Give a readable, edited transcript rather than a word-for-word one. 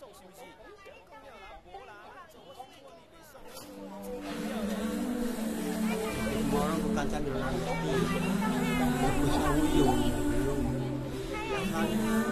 Orang bukan candil lagi, tapi bisa uyung, yang lain.